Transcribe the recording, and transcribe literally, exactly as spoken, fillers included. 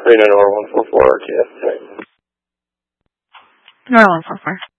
Reno Nor one four four R T S. Nor one four four.